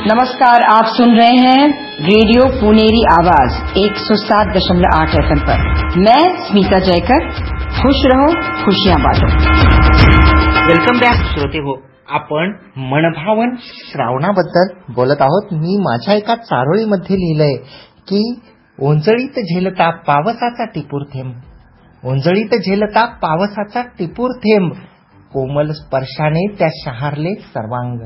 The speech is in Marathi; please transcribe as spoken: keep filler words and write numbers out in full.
नमस्कार, आप सुन रहे हैं रेडियो पुनेरी आवाज एक सौ सात दशमलव आठ एफ एम पर। मैं स्मिता जयकर। खुश रहो, खुशियां बांटो। वेलकम बॅक श्रोते हो, आपण मनभावन श्रावणाबद्दल बोलत आहोत। मी माझ्या एका चारोळीमध्ये लिहिलंय की ओंजळीत झेलता पावसाचा टिपूर थेंब, ओंजळीत झेलता पावसाचा टिपूर थेंब, कोमल स्पर्शाने त्या शहारले सर्वांग।